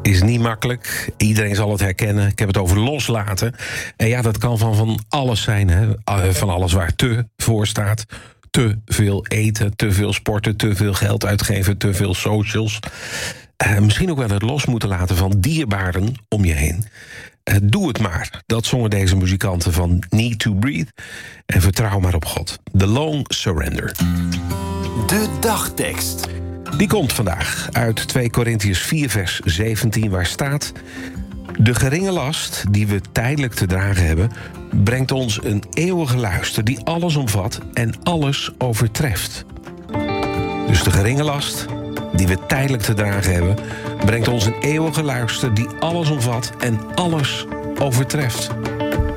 is niet makkelijk. Iedereen zal het herkennen. Ik heb het over loslaten. En ja, dat kan van alles zijn. Hè? Van alles waar te voor staat. Te veel eten, te veel sporten, te veel geld uitgeven, te veel socials. Misschien ook wel het los moeten laten van dierbaren om je heen. Doe het maar. Dat zongen deze muzikanten van Need to Breathe. En vertrouw maar op God. The Long Surrender. De dagtekst. Die komt vandaag uit 2 Korintiërs 4 vers 17, waar staat: de geringe last die we tijdelijk te dragen hebben, brengt ons een eeuwige luister die alles omvat en alles overtreft. Dus de geringe last die we tijdelijk te dragen hebben, brengt ons een eeuwige luister die alles omvat en alles overtreft.